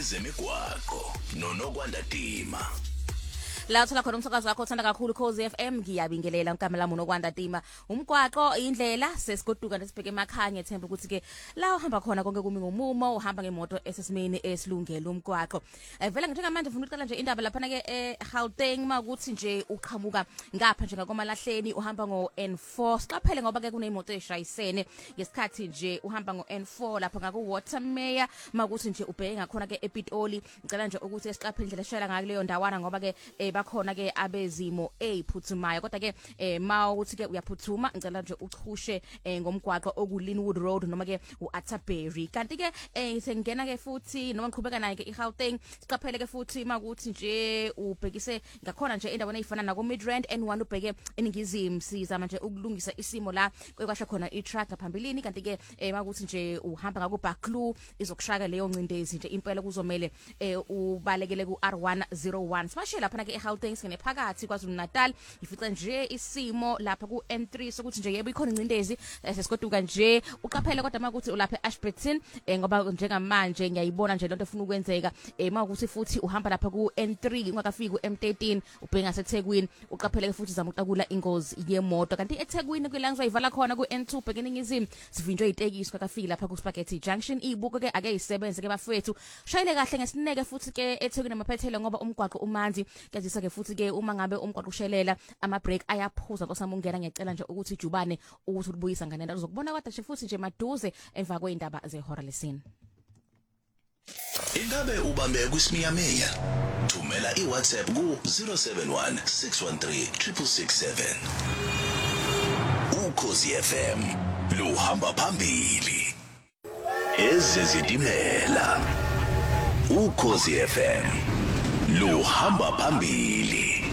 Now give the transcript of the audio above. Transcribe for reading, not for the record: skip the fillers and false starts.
ezemigwaqo noNokwandadima. La thola khona umsakazo wakho othanda kakhulu Khosi FM ngiyabingelela ngigama lami uNokwandadima. Umgwaqo indlela sesigoduka nesibheke emakhaya ngethemba ukuthi ke la uhamba khona konke kumi ngomumo uhamba ngemoto esesimeni esilungele umgwaqo. Vele njengamanje ufuna uqala nje indaba lapha ke eGauteng makuthi nje uqhamuka ngapha nje ngakomalahleni uhamba ngo N4 siqaphele ngoba ke kunemoto eshayisene ngesikhathi nje uhamba ngo N4 lapha ngaku Watermeer makuthi nje ubheke ngakhona ke ePitoli ngicela nje ukuthi siqaphele indlela eshayela ngakuleyo ndawana ngoba ke bakhona ke abezimo eziphuthumayo kodwa ke mawuthi ke uyaphuthuma ngicela nje uchushe ngomgwaqo okuLinwood Road noma ke uAtterbury kanti ke sengena ke futhi noma ngiqhubeka naye ke eGauteng siqaphele ke futhi makuthi nje ubhekise ngakhona nje endaweni ezifana nako Midrand N1 ubheke eningizimu siza manje ukulungisa isimo la kwasha khona itrack ngaphambilini kanti ke makuthi nje uhamba ngako Baklu izokushaka leyo ncindezi nje impela kuzomela ubalekele ku R101 simashe lapha ke eGauteng singene phakathi kwaZulu-Natal ifica nje isimo lapha ku N3 sokuthi nje yebo ikhona incindezi sesigoduka nje uqaphele kodwa makuthi ulapha eAshburton ngoba njengamanje ngiyayibona nje lonto efuna ukwenzeka makuthi futhi uhamba lapha ku N3 ungakafiki ku M13 ubheka ngaseThekwini uqaphele futhi zama uqakula ingozi yemoto kanti eThekwini kula ngizoyivala khona ku N2 ubheka eningizimu sivinjwe itekisi kwakafiki lapha ku Spaghetti Junction ibuko ke ake isebenze ke bafethu shayile kahle ngesineke futhi ke eThekwini amaphethelo ngoba umgwaqo umanzi kazisa ke futhi ke uma ngabe umgwaqo ushelela ama break ayaphuza nkosami ungena ngiyacela nje ukuthi ujubane ukuthi ubuyisa nganenda uzokubona kodwa nje futhi nje maduze emva kweindaba zehora lesine. Ingabe ubambe kwisimiyameya thumela iWhatsApp ku 071 613 667 Ukhosi FM luhamba phambili ezezitimela Ukhosi FM luhamba phambili.